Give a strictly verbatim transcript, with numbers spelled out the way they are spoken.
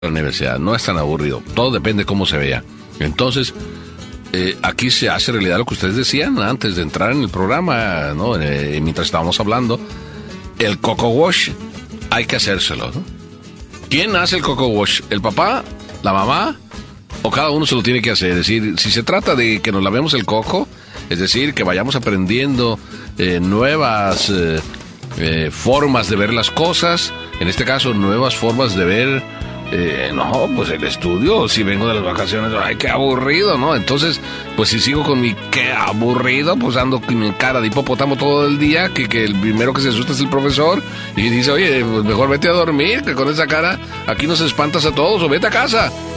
la universidad, no es tan aburrido, todo depende de cómo se vea. Entonces, eh, aquí se hace realidad lo que ustedes decían antes de entrar en el programa, ¿no? Eh, mientras estábamos hablando, el coco wash hay que hacérselo, ¿no? ¿Quién hace el coco wash? ¿El papá? ¿La mamá? ¿O cada uno se lo tiene que hacer? Es decir, si se trata de que nos lavemos el coco, es decir, que vayamos aprendiendo eh, nuevas eh, eh, formas de ver las cosas, en este caso, nuevas formas de ver, eh, no, pues el estudio, si vengo de las vacaciones, ay, qué aburrido, ¿no? Entonces, pues si sigo con mi qué aburrido, pues ando con mi cara de hipopótamo todo el día, que, que el primero que se asusta es el profesor, y dice, oye, pues mejor vete a dormir, que con esa cara aquí nos espantas a todos, o vete a casa.